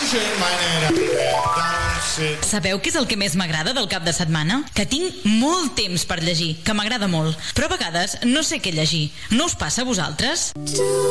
Sabeu què és el que més m'agrada del cap de setmana? Que tinc molt temps per llegir, que m'agrada molt. Però a vegades no sé què llegir. No us passa a vosaltres?